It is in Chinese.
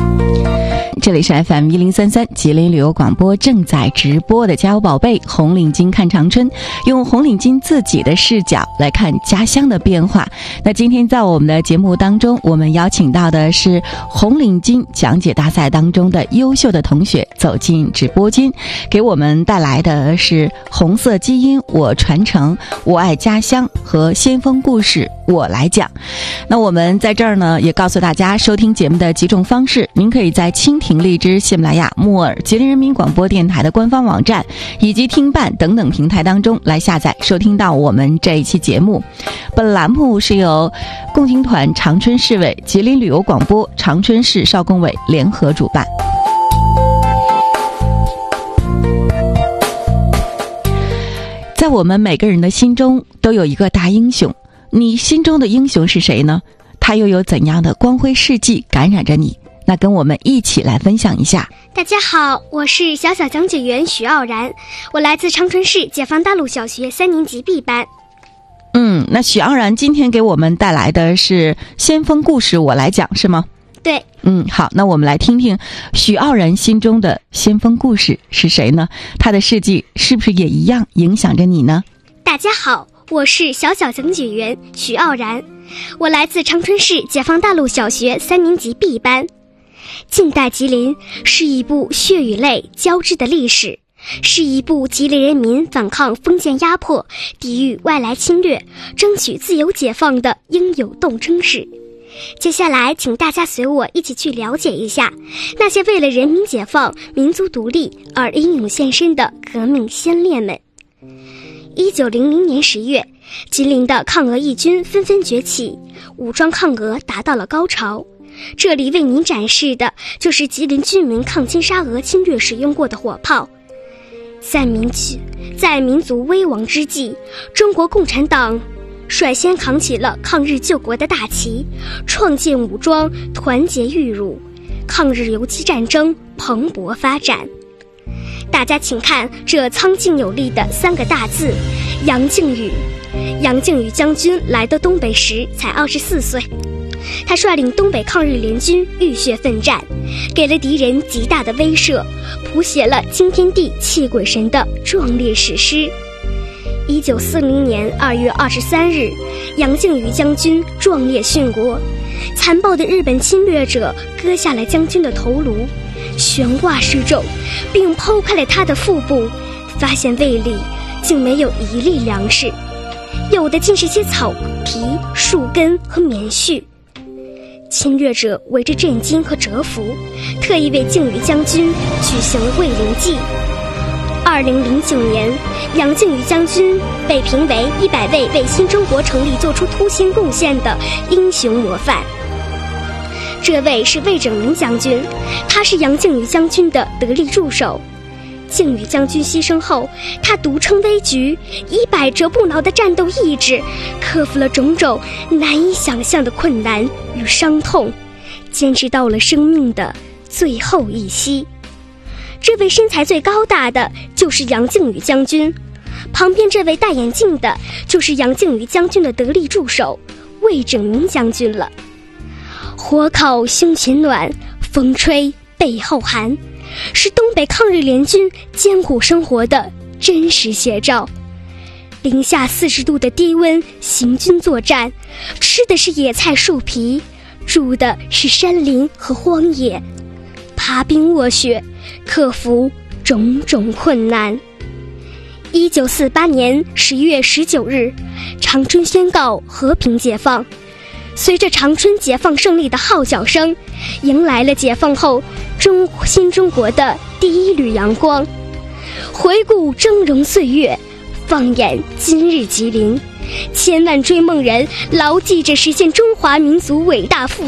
这里是 FM1033 吉林旅游广播正在直播的家有宝贝红领巾看长春，用红领巾自己的视角来看家乡的变化。那今天在我们的节目当中，我们邀请到的是红领巾讲解大赛当中的优秀的同学走进直播间，给我们带来的是红色基因我传承，我爱家乡和先锋故事我来讲。那我们在这儿呢也告诉大家收听节目的几种方式，您可以在蜻蜓、荔枝、喜马拉雅、木耳、吉林人民广播电台的官方网站以及听伴等等平台当中来下载收听到我们这一期节目。本栏目是由共青团长春市委、吉林旅游广播、长春市少工委联合主办。在我们每个人的心中都有一个大英雄，你心中的英雄是谁呢？他又有怎样的光辉事迹感染着你？那跟我们一起来分享一下。 大家好，我是小小讲解员许傲然，我来自长春市解放大路小学3年级 B 班。 那许傲然今天给我们带来的是先锋故事我来讲，是吗？ 对。 好，那我们来听听许傲然心中的先锋故事是谁呢？他的事迹是不是也一样影响着你呢？ 大家好，我是小小讲解员许傲然，我来自长春市解放大路小学3年级 B 班。近代吉林是一部血与泪交织的历史，是一部吉林人民反抗封建压迫、抵御外来侵略、争取自由解放的英勇斗争史。接下来请大家随我一起去了解一下那些为了人民解放、民族独立而英勇献身的革命先烈们。1900年10月，吉林的抗俄义军纷纷崛起，武装抗俄达到了高潮。这里为您展示的就是吉林军民抗金沙俄侵略使用过的火炮。在民族危亡之际，中国共产党率先扛起了抗日救国的大旗，创建武装，团结御侮，抗日游击战争蓬勃发展。大家请看这苍劲有力的3个大字：杨靖宇。杨靖宇将军来到东北时才24岁，他率领东北抗日联军浴血奋战，给了敌人极大的威慑，谱写了惊天地泣鬼神的壮烈史诗。1940年2月23日，杨靖宇将军壮烈殉国，残暴的日本侵略者割下了将军的头颅，悬挂示众，并剖开了他的腹部，发现胃里竟没有一粒粮食，有的竟是些草皮、树根和棉絮。侵略者为之震惊和折服，特意为靖宇将军举行慰灵祭。2009年，杨靖宇将军被评为100位为新中国成立做出突新贡献的英雄模范。这位是魏拯明将军，他是杨靖宇将军的得力助手。靖宇将军牺牲后，他独撑危局，以百折不挠的战斗意志，克服了种种难以想象的困难与伤痛，坚持到了生命的最后一息。这位身材最高大的就是杨靖宇将军，旁边这位戴眼镜的就是杨靖宇将军的得力助手魏拯明将军了。火烤胸前暖，风吹背后寒，是东北抗日联军艰苦生活的真实写照。零下40度的低温行军作战，吃的是野菜树皮，住的是山林和荒野，爬冰卧雪，克服种种困难。1948年11月19日，长春宣告和平解放。随着长春解放胜利的号角声，迎来了解放后新中国的第一缕阳光。回顾峥嵘岁月，放眼今日吉林，千万追梦人牢记着实现中华民族伟大复